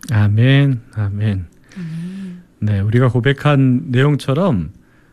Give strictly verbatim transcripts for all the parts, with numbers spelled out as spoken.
아멘, 아멘. 음. 네, 우리가 고백한 내용처럼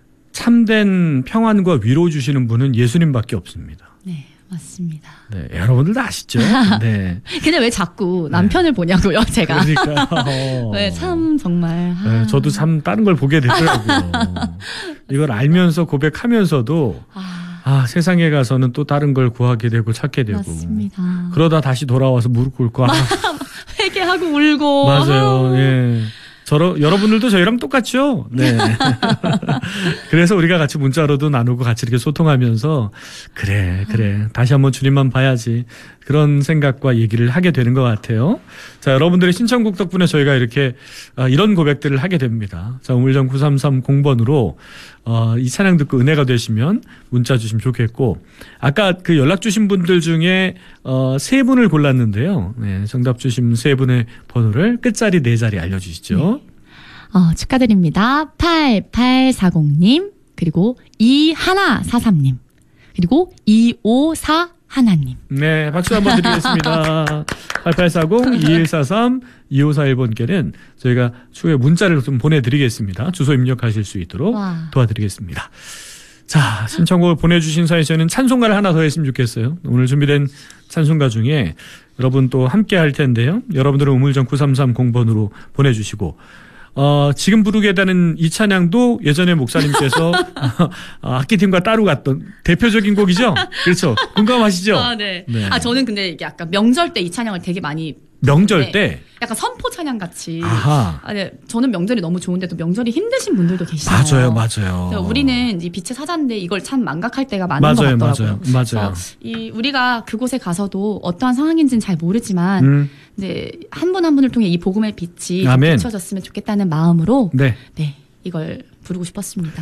참된 평안과 위로 주시는 분은 예수님밖에 없습니다. 네, 맞습니다. 네, 여러분들도 아시죠? 네. 근데 왜 자꾸 남편을 네. 보냐고요, 제가. 그러니까. 어. 네, 참 정말. 아. 네, 저도 참 다른 걸 보게 되더라고요. 이걸 알면서 고백하면서도 아, 아, 세상에 가서는 또 다른 걸 구하게 되고 찾게 되고. 맞습니다. 그러다 다시 돌아와서 무릎 꿇고. 아, 회개하고 울고. 맞아요. 예. 저러, 여러분들도 저희랑 똑같죠? 네. 그래서 우리가 같이 문자로도 나누고 같이 이렇게 소통하면서 그래, 그래. 다시 한번 주님만 봐야지. 그런 생각과 얘기를 하게 되는 것 같아요. 자, 여러분들의 신청곡 덕분에 저희가 이렇게 아, 이런 고백들을 하게 됩니다. 자, 우물정 구삼삼공 번으로 어, 이 찬양 듣고 은혜가 되시면 문자 주시면 좋겠고, 아까 그 연락 주신 분들 중에 어, 세 분을 골랐는데요. 네, 정답 주신 세 분의 번호를 끝자리 네 자리 알려주시죠. 네. 어, 축하드립니다. 팔팔사공님, 그리고 이일사삼님, 그리고 이오사일 님. 네, 박수 한번 드리겠습니다. 팔팔사공 이일사삼 이오사일 번께는 저희가 추후에 문자를 좀 보내드리겠습니다. 주소 입력하실 수 있도록 와. 도와드리겠습니다. 자, 신청곡을 보내주신 사이에 저희는 찬송가를 하나 더 했으면 좋겠어요. 오늘 준비된 찬송가 중에 여러분 또 함께 할 텐데요. 여러분들은 우물정 구삼삼공 번으로 보내주시고, 어, 지금 부르게 되는 이 찬양도 예전에 목사님께서 어, 악기팀과 따로 갔던 대표적인 곡이죠? 그렇죠. 공감하시죠? 아, 네. 네. 아, 저는 근데 이게 약간 명절 때 이 찬양을 되게 많이. 명절 부르는데 때? 약간 선포 찬양 같이. 아하. 아, 네. 저는 명절이 너무 좋은데 또 명절이 힘드신 분들도 계시잖아요. 맞아요, 맞아요. 그래서 우리는 이 빛의 사자인데 이걸 참 망각할 때가 많은 맞아요, 것 같더라고요. 맞아요, 맞아요. 그래서 이 우리가 그곳에 가서도 어떠한 상황인지는 잘 모르지만 음. 이제 한 분 한 분을 통해 이 복음의 빛이 좀 아멘. 비춰졌으면 좋겠다는 마음으로 네. 네, 이걸 부르고 싶었습니다.